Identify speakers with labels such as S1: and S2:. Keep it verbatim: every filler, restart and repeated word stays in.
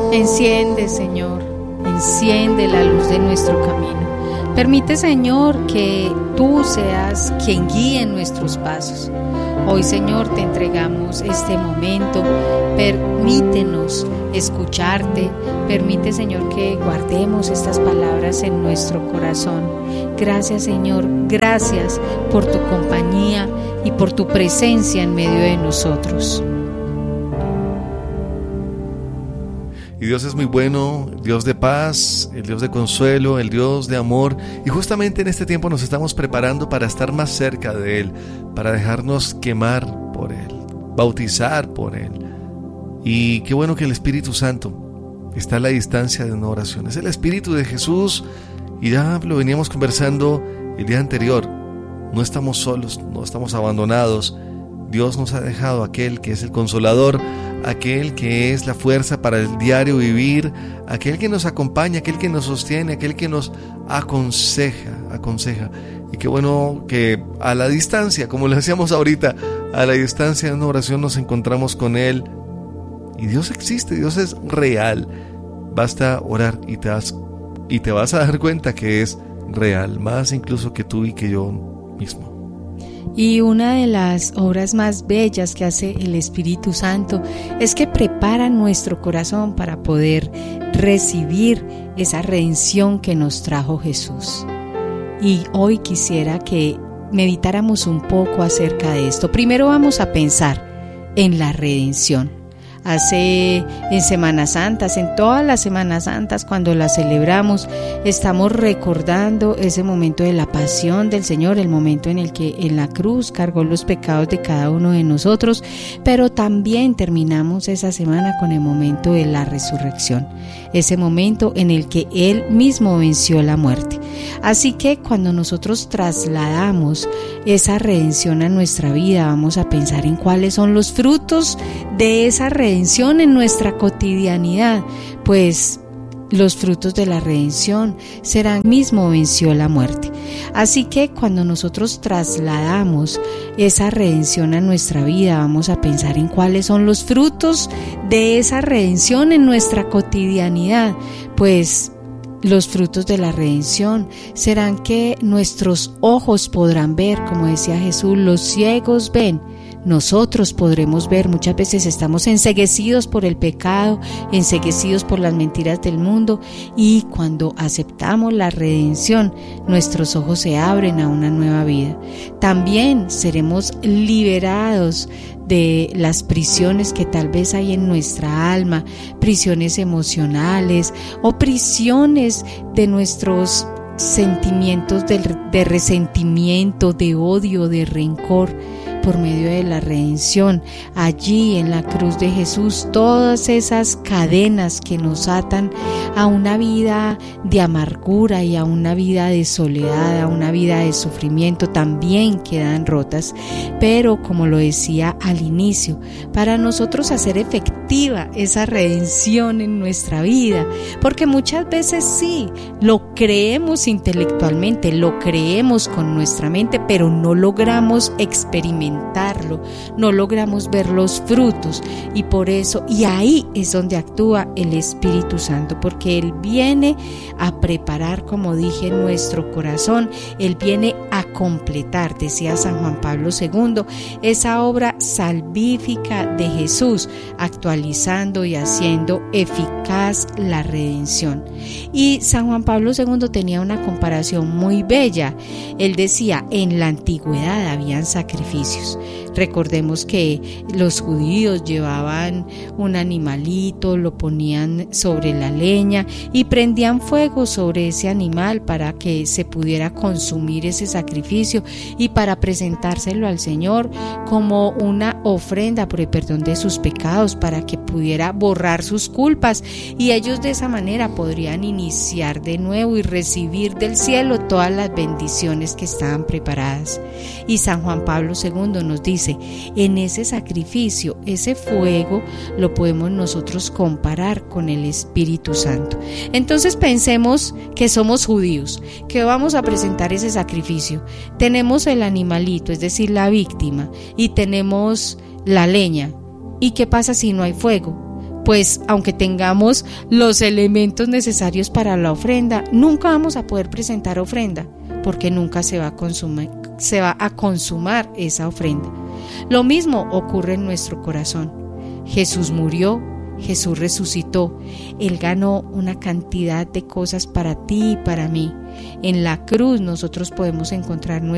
S1: Enciende, Señor, enciende la luz de nuestro camino. Permite, Señor, que tú seas quien guíe nuestros pasos. Hoy, Señor, te entregamos este momento. Permítenos escucharte. Permite, Señor, que guardemos estas palabras en nuestro corazón. Gracias, Señor. Gracias por tu compañía y por tu presencia en medio de nosotros.
S2: Y Dios es muy bueno, Dios de paz, el Dios de consuelo, el Dios de amor. Y justamente en este tiempo nos estamos preparando para estar más cerca de Él, para dejarnos quemar por Él, bautizar por Él. Y qué bueno que el Espíritu Santo está a la distancia de una oración. Es el Espíritu de Jesús, y ya lo veníamos conversando el día anterior. No estamos solos, no estamos abandonados. Dios nos ha dejado aquel que es el Consolador, aquel que es la fuerza para el diario vivir, aquel que nos acompaña, aquel que nos sostiene, aquel que nos aconseja, aconseja. Y qué bueno que a la distancia, como lo hacíamos ahorita, a la distancia de una oración nos encontramos con Él. Y Dios existe, Dios es real. Basta orar y te vas, y te vas a dar cuenta que es real, más incluso que tú y que yo mismo.
S1: Y una de las obras más bellas que hace el Espíritu Santo es que prepara nuestro corazón para poder recibir esa redención que nos trajo Jesús. Y hoy quisiera que meditáramos un poco acerca de esto. Primero vamos a pensar en la redención. Hace en Semanas Santas, en todas las Semanas Santas, cuando las celebramos, estamos recordando ese momento de la pasión del Señor, el momento en el que en la cruz cargó los pecados de cada uno de nosotros, pero también terminamos esa semana con el momento de la resurrección, ese momento en el que Él mismo venció la muerte. Así que cuando nosotros trasladamos esa redención a nuestra vida, vamos a pensar en cuáles son los frutos de esa redención en nuestra cotidianidad. Pues los frutos de la redención serán mismo venció la muerte. Así que cuando nosotros trasladamos esa redención a nuestra vida, vamos a pensar en cuáles son los frutos de esa redención en nuestra cotidianidad. Pues los frutos de la redención serán que nuestros ojos podrán ver, como decía Jesús, los ciegos ven. Nosotros podremos ver. Muchas veces estamos enceguecidos por el pecado, enceguecidos por las mentiras del mundo, y cuando aceptamos la redención, nuestros ojos se abren a una nueva vida. También seremos liberados de las prisiones que tal vez hay en nuestra alma, prisiones emocionales o prisiones de nuestros sentimientos de, de resentimiento, de odio, de rencor. Por medio de la redención, allí en la cruz de Jesús, todas esas cadenas que nos atan a una vida de amargura y a una vida de soledad, a una vida de sufrimiento, también quedan rotas. Pero como lo decía al inicio, para nosotros hacer efectiva esa redención en nuestra vida, porque muchas veces sí, lo creemos intelectualmente, lo creemos con nuestra mente, pero no logramos experimentar no logramos ver los frutos, y por eso, y ahí es donde actúa el Espíritu Santo, porque Él viene a preparar, como dije, nuestro corazón. Él viene a completar, decía San Juan Pablo segundo, esa obra salvífica de Jesús, actualizando y haciendo eficaz la redención. Y San Juan Pablo segundo tenía una comparación muy bella. Él decía, en la antigüedad habían sacrificios. Recordemos que los judíos llevaban un animalito, lo ponían sobre la leña y prendían fuego sobre ese animal para que se pudiera consumir ese sacrificio y para presentárselo al Señor como una ofrenda por el perdón de sus pecados, para que pudiera borrar sus culpas, y ellos de esa manera podrían iniciar de nuevo y recibir del cielo todas las bendiciones que estaban preparadas. Y San Juan Pablo segundo nos dice, en ese sacrificio, ese fuego, lo podemos nosotros comparar con el Espíritu Santo. Entonces pensemos que somos judíos, que vamos a presentar ese sacrificio. Tenemos el animalito, es decir, la víctima, y tenemos la leña. ¿Y qué pasa si no hay fuego? pues aunque tengamos los elementos necesarios para la ofrenda, nunca vamos a poder presentar ofrenda, porque nunca se va a consumir, se va a consumar esa ofrenda. Lo mismo ocurre en nuestro corazón. Jesús murió, Jesús resucitó, Él ganó una cantidad de cosas para ti y para mí. En la cruz nosotros podemos encontrar nuestra